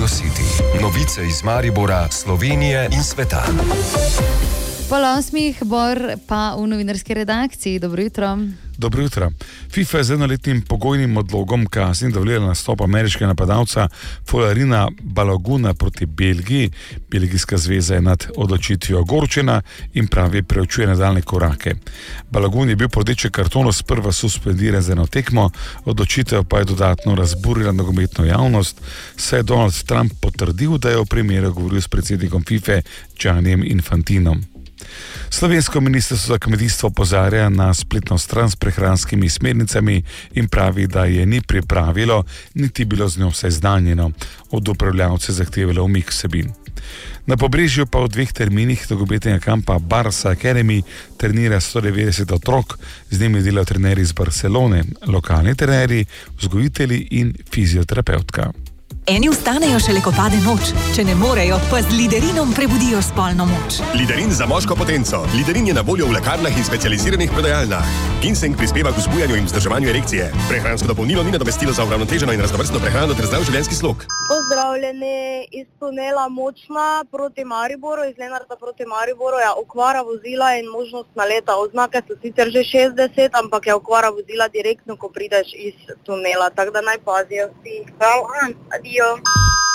Radio City. Novice iz Maribora, Slovenije in sveta. Pol 8 Bor pa v novinarski redakciji. Dobro jutro. Dobro jutro. FIFA je z enoletnim pogojnim odlogom kazni dovolila nastop ameriškega napadalca Folarina Baloguna proti Belgiji. Belgijska zveza je nad odločitvijo ogorčena in pravi preučuje nadaljnje korake. Balogun je bil po rdečem kartonu sprva suspendiran za eno tekmo, odločitev pa je dodatno razburila nogometno javnost, saj je Donald Trump potrdil, da je o primeru govoril s predsednikom FIFA Giannijem Infantinom. Slovensko ministrstvo za kmetijstvo opozarja na spletno stran s prehranskimi smernicami in pravi, da je ni pripravilo, niti bilo z njo seznanjeno. Od upravljavcev zahtevalo umik vsebin. Na Pobrežju pa v 2 terminih nogometnega kampa Barça Academy trenira 190 otrok, z njimi delajo trenerji iz Barcelone, lokalni trenerji, vzgojitelji in fizioterapeutka. Eni vstanejo šele, ko pade noč. Če ne morejo, pa z Liderinom prebudijo spolno moč. Liderin za moško potenco. Liderin je na voljo v lekarnah in specializiranih prodajalnah. Ginseng prispeva k vzbujanju in vzdrževanju erekcije. Prehransko dopolnilo ni nadomestilo za uravnoteženo in raznovrstno prehrano ter zdrav življenjski slog. Pozdravljeni iz tunela Močna proti Mariboru, iz Lenarta proti Mariboru. Ja, okvara vozila in možnost naleta. Oznake so sicer že 60, ampak je okvara vozila direktno, ko prideš iz tunela. Tako da naj pazijo vsi. Hvala, adijo.